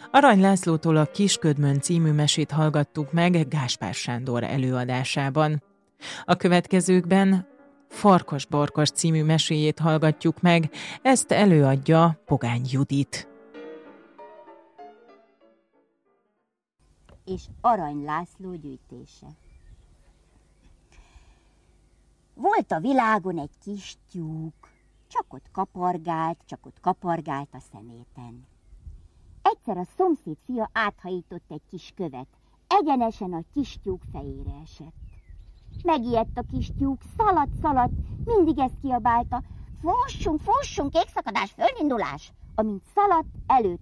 Arany Lászlótól a Kisködmön című mesét hallgattuk meg Gáspár Sándor előadásában. A következőkben Farkas-Barkas című meséjét hallgatjuk meg, ezt előadja Pogány Judit. És Arany László gyűjtése. Volt a világon egy kis tyúk, csak ott kapargált a szeméten. Egyszer a szomszéd fia áthajított egy kis követ, egyenesen a kis tyúk fejére esett. Megijedt a kis tyúk, szaladt, mindig ezt kiabálta: fussunk, ékszakadás, földindulás! Amint szaladt, előtt